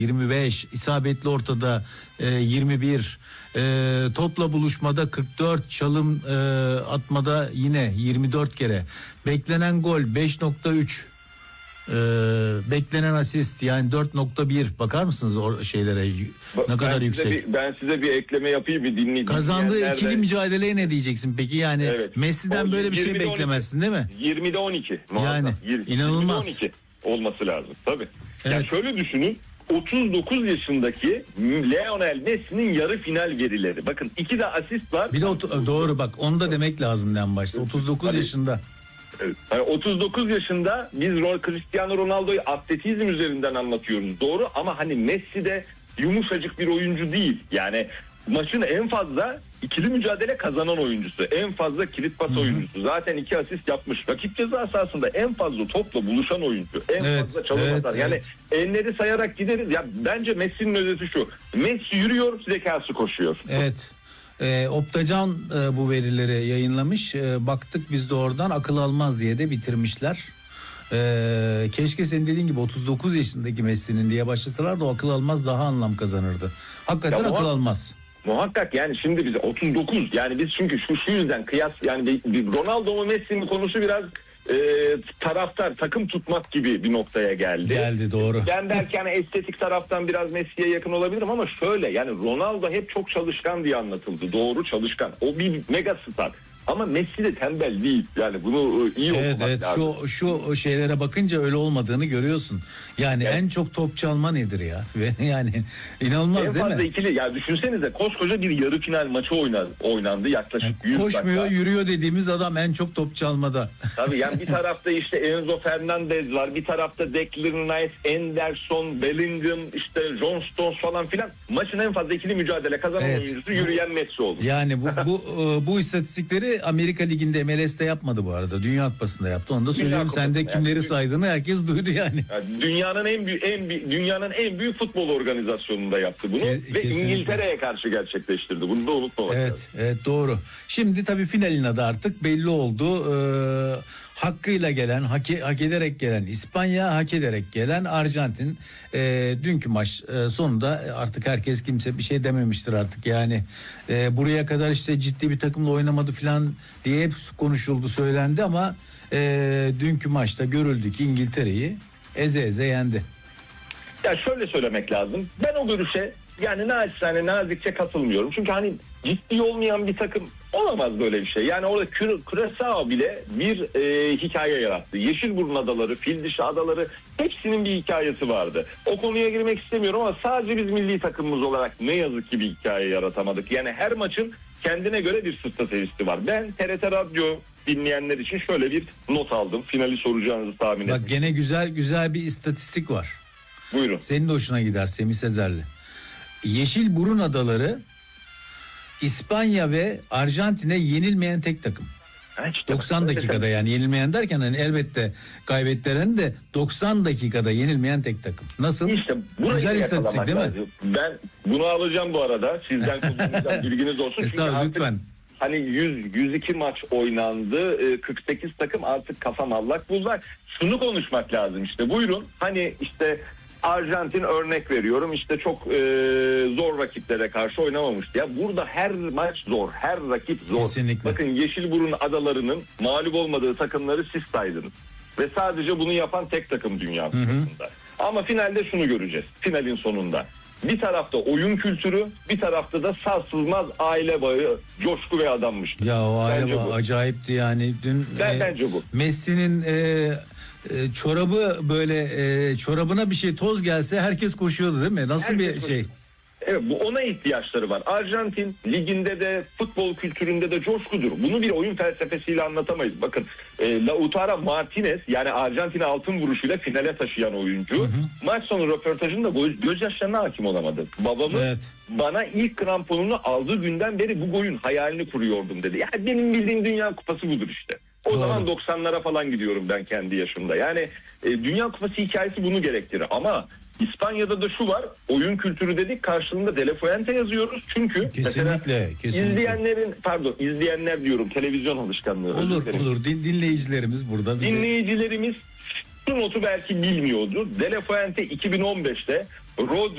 25, isabetli ortada 21, topla buluşmada 44, çalım atmada yine 24 kere. Beklenen gol 5.3, beklenen asist yani 4.1. Bakar mısınız o şeylere ne kadar yüksek? Ben size bir ekleme yapayım, bir dinleyin. Kazandığı ikili mücadeleye ne diyeceksin peki? Yani evet. Messi'den böyle bir şey beklemezsin değil mi? 20'de 12. Yani inanılmaz. 12 olması lazım tabii. Evet. Yani şöyle düşünün. 39 yaşındaki Lionel Messi'nin yarı final verileri. Bakın 2 de asist var. Bir de doğru bak onu da demek lazım en başta. 39 yaşında. Evet. Yani 39 yaşında biz Cristiano Ronaldo'yu atletizm üzerinden anlatıyoruz. Doğru ama hani Messi de yumuşacık bir oyuncu değil. Yani maçın en fazla ikili mücadele kazanan oyuncusu. En fazla kilit pas oyuncusu. Zaten 2 asist yapmış. Rakip ceza sahasında en fazla topla buluşan oyuncu. En fazla çalım atan. Yani enleri sayarak gideriz. Ya bence Messi'nin özeti şu. Messi yürüyor, zekası koşuyor. Evet. Optacan bu verileri yayınlamış. Baktık biz de oradan akıl almaz diye de bitirmişler. Keşke senin dediğin gibi 39 yaşındaki Messi'nin diye başlasalar da o akıl almaz daha anlam kazanırdı. Hakikaten akıl almaz. Muhakkak yani şimdi bize 39 yani biz çünkü şu yüzden kıyas yani Ronaldo mu Messi mi konusu biraz taraftar takım tutmak gibi bir noktaya geldi. Geldi doğru. Ben belki yani estetik taraftan biraz Messi'ye yakın olabilirim ama şöyle yani Ronaldo hep çok çalışkan diye anlatıldı. Doğru, çalışkan. O bir mega star. Ama Messi de tembel değil. Yani bunu iyi okumak lazım. Şu şeylere bakınca öyle olmadığını görüyorsun. Yani en çok top çalma nedir ya? Ve yani inanılmaz değil mi? En fazla ikili. Ya düşünsenize koskoca bir yarı final maçı oynandı yaklaşık 100 dakika. Koşmuyor, yürüyor dediğimiz adam en çok top çalmada. Tabii yani bir tarafta işte Enzo Fernandez var. Bir tarafta Declan Rice, Anderson, Bellingham, işte John Stones falan filan. Maçın en fazla ikili mücadele kazanan oyuncusu yürüyen Messi oldu. Yani bu istatistikleri Amerika Ligi'nde MLS'te yapmadı bu arada. Dünya Kupası'nda yaptı. Onu da söyleyeyim. Sen de kimleri saydığını herkes duydu yani. Dünyanın en büyük futbol organizasyonunda yaptı bunu ve İngiltere'ye karşı gerçekleştirdi. Bunu da unutmamak lazım. Evet doğru. Şimdi tabii finalin adı artık belli oldu. Hakkıyla gelen, hak ederek gelen İspanya, hak ederek gelen Arjantin. Dünkü maç sonunda artık kimse bir şey dememiştir artık. Yani buraya kadar işte ciddi bir takımla oynamadı falan diye hep konuşuldu, söylendi ama dünkü maçta görüldü ki İngiltere'yi eze yendi. Ya şöyle söylemek lazım. Ben o görüşe yani nazikçe katılmıyorum. Çünkü hani ciddi olmayan bir takım olamaz böyle bir şey. Yani orada Curaçao bile bir hikaye yarattı. Yeşilburun adaları, Fildişi adaları hepsinin bir hikayesi vardı. O konuya girmek istemiyorum ama sadece biz milli takımımız olarak ne yazık ki bir hikaye yaratamadık. Yani her maçın kendine göre bir stratejisi var. Ben TRT Radyo dinleyenler için şöyle bir not aldım. Finali soracağınızı tahmin ettim. Bak gene güzel bir istatistik var. Buyurun. Senin de hoşuna gider Semih Sezerli. Yeşilburun adaları İspanya ve Arjantin'e yenilmeyen tek takım. 90 dakikada yani yenilmeyen derken hani elbette kaybettiren de 90 dakikada yenilmeyen tek takım. Nasıl? İşte güzel istatistik değil mi? Ben bunu alacağım bu arada. Sizden kullanacağım. Bilginiz olsun. Estağfurullah lütfen. Hani 102 maç oynandı. 48 takım artık kafam allak bullak. Şunu konuşmak lazım işte. Buyurun. Hani işte Arjantin örnek veriyorum işte çok zor rakiplere karşı oynamamıştı. Ya burada her maç zor, her rakip zor. Kesinlikle. Bakın Yeşilburun adalarının mağlup olmadığı takımları siz saydınız. Ve sadece bunu yapan tek takım Dünya Kupası'nda. Ama finalde şunu göreceğiz. Finalin sonunda. Bir tarafta oyun kültürü, bir tarafta da sarsılmaz aile bağı, coşku ve adanmıştı. Ya o aile bağı acayipti yani. Dün bence bu. Messi'nin çorabı böyle çorabına bir şey toz gelse herkes koşuyordu değil mi? Nasıl bir şey? Evet, bu ona ihtiyaçları var. Arjantin liginde de futbol kültüründe de coşkudur. Bunu bir oyun felsefesiyle anlatamayız. Bakın Lautaro Martinez yani Arjantin'i altın vuruşuyla finale taşıyan oyuncu. Maç sonu röportajında gözyaşlarına hakim olamadı. Babamı bana ilk kramponunu aldığı günden beri bu golün hayalini kuruyordum dedi. Yani benim bildiğim Dünya Kupası budur işte. O zaman 90'lara falan gidiyorum ben kendi yaşımda. Yani Dünya Kupası hikayesi bunu gerektirir. Ama İspanya'da da şu var. Oyun kültürü dedik karşılığında De La Fuente yazıyoruz. Çünkü kesinlikle. izleyenler diyorum televizyon alışkanlığı. Olur. Dinleyicilerimiz burada. Dinleyicilerimiz şu notu belki bilmiyordur. De La Fuente 2015'te Rodri